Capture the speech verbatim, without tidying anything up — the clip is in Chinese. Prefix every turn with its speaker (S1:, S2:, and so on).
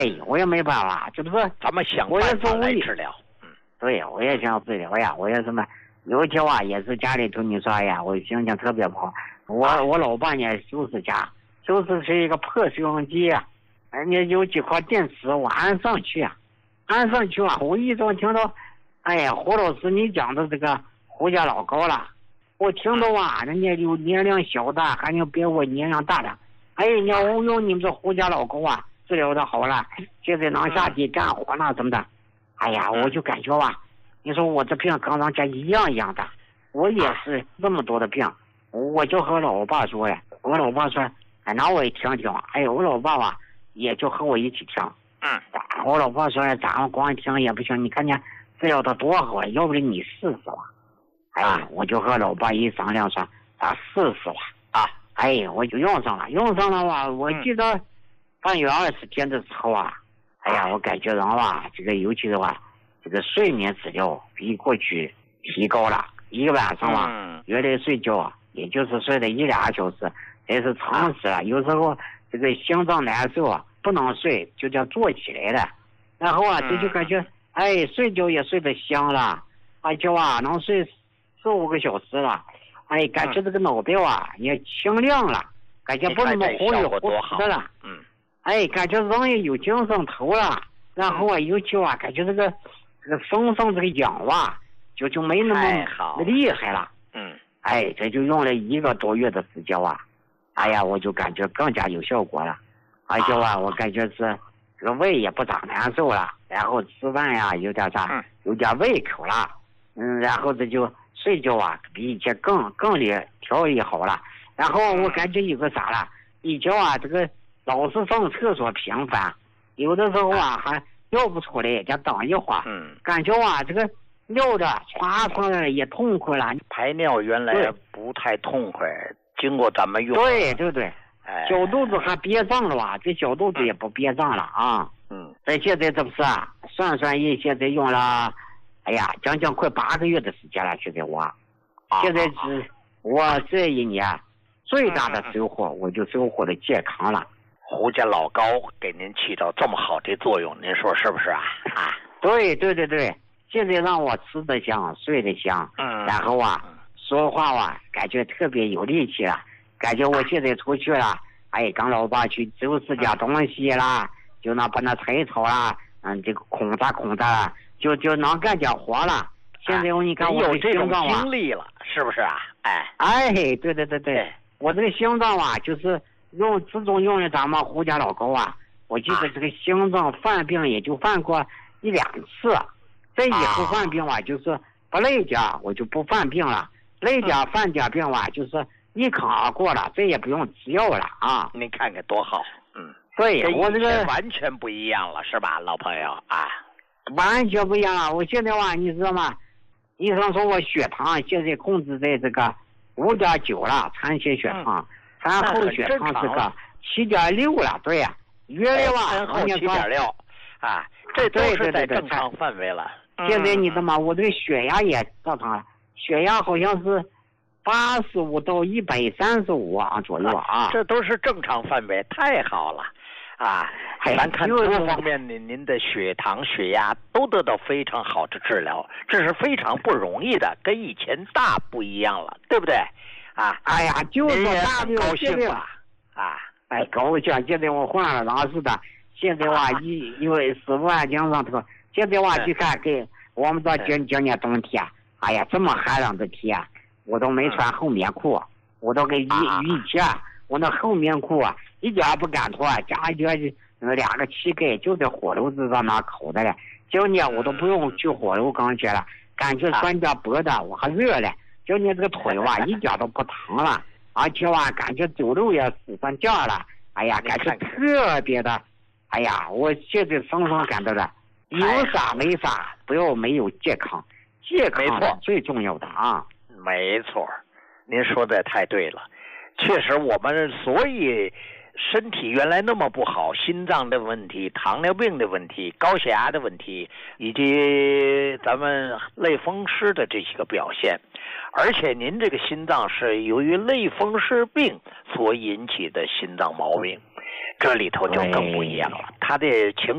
S1: 哎，我也没办法，这不是
S2: 咱们想办法来治疗。
S1: 嗯，对，我也想治疗呀，我也什么，有一天啊，也是家里头你说呀，我心情特别不好。我、啊、我老伴呢收拾家，收拾是一个破收音机啊，人家有几块电池我安上去啊，安上去啊，我一早听到，哎呀，胡老师你讲的这个胡家老高了，我听到啊，人家有年龄小的，还有比我年龄大的，哎，你要用你们这胡家老高啊。治疗的好了，现在能下地干活了怎么的？哎呀，我就感觉吧，你说我这病跟人家一样一样的，我也是那么多的病，我就和老爸说呀，我老爸说，哎，那我也听听，哎，我老爸吧也就和我一起听，
S2: 嗯，
S1: 我老爸说，咱们光听也不行，你看见治疗的多好，要不然你试试吧。哎，我就和老爸一商量说，咱试试吧。
S2: 啊，
S1: 哎，我就用上了，用上了吧，我记得。嗯半月二十天的时候啊，哎呀，我感觉人吧，这个尤其是吧，这个睡眠质量比过去提高了。一个晚上啊，原来睡觉啊，也就是睡了一俩小时，这是常识了。有时候这个心脏难受啊，不能睡，就叫坐起来了。然后啊，这就感觉哎，睡觉也睡得香了，而且啊，能睡四五个小时了。哎，感觉这个脑袋啊也清亮了，感觉不那么忽悠忽悠的了。
S2: 嗯。
S1: 哎，感觉人也有精神头了，然后啊，尤其啊，感觉这个这个身上这个痒啊，就就没那么厉害了。
S2: 嗯，
S1: 哎，这就用了一个多月的时间啊，哎呀，我就感觉更加有效果了，而且啊，我感觉是这个胃也不咋难受了，然后吃饭呀有点啥，有点胃口了，嗯，然后这就睡觉啊比以前更更厉调理好了，然后我感觉有个啥了，以前啊这个。老是上厕所频繁，有的时候啊还尿不出来，就等一会儿。
S2: 嗯，
S1: 感觉啊这个尿的唰唰也痛快了。
S2: 排尿原来不太痛快，经过咱们用。
S1: 对对对，
S2: 哎，
S1: 小肚子还憋胀了吧？这小肚子也不憋胀了啊。
S2: 嗯，
S1: 在现在这不是啊，算算一现在用了，哎呀，将近快八个月的时间了。现在我，啊、现在是我这一年最大的收获，嗯、我就收获了健康了。
S2: 胡家老高给您起到这么好的作用，您说是不是啊？啊，
S1: 对对对对，现在让我吃得香，睡得香，
S2: 嗯，
S1: 然后啊，说话啊，感觉特别有力气了，感觉我现在出去了，哎，跟老爸去收拾点东西啦，就能把那柴草啦，嗯，这个空着空着了，就就能干点活了。现在我你看我
S2: 有这种经历了，是不是啊？哎
S1: 哎，对对对对，我这个心脏啊，就是。用自从用了咱们胡家老高啊，我记得这个心脏犯病也就犯过一两次，这以后犯病啊，就是不累点我就不犯病了，累点犯点病吧，就是一扛而过了，这也不用吃药了啊。
S2: 您看看多好，嗯，
S1: 对我这个
S2: 完全不一样了，是吧，老朋友啊？
S1: 完全不一样了，我现在吧，你知道吗？医生说我血糖现在控制在这个五点九了，残血血糖。嗯餐后血糖是个七点六了，对呀、啊，原来吧，
S2: 餐后七点六，啊，这都是在正常范围了。
S1: 现在你知道吗？我这个血压也正常了，血压好像是八十五到一百三十五啊左右啊，
S2: 这都是正常范围，太好了啊！咱看多方面您您的血糖、血压都得到非常好的治疗，这是非常不容易的，跟以前大不一样了，对不对？啊，
S1: 哎呀，就是大
S2: 不高兴了啊！
S1: 哎，高兴！现在我换了人似的，现在哇，一因为十五万斤上头，现在哇去看给我们到今今年冬天，哎呀，这么寒冷的天，我都没穿厚棉裤，我都给雨雨天，我那厚棉裤啊，一点不敢脱，加一点两个膝盖就在火炉子上那烤的了。今年我都不用去火炉刚去了，感觉穿点薄的，我还热了。就你这个腿哇，一点都不疼了，而且哇，感觉走路也使上劲了。哎呀，感觉特别的，哎呀，我现在深深感到了，有啥没啥，不要没有健康，健康是最重要的啊。
S2: 没错，您说的太对了，确实我们所以身体原来那么不好，心脏的问题、糖尿病的问题、高血压的问题，以及咱们类风湿的这些个表现。而且您这个心脏是由于类风湿病所引起的心脏毛病，这里头就更不一样了，它的情